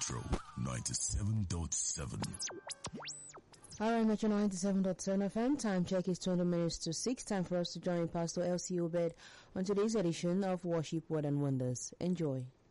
Metro 97.7. Alright, Metro 97.7 FM. Time check is 20 minutes to 6. Time for us to join Pastor L.C. Obed on today's edition of Worship, Word and Wonders. Enjoy.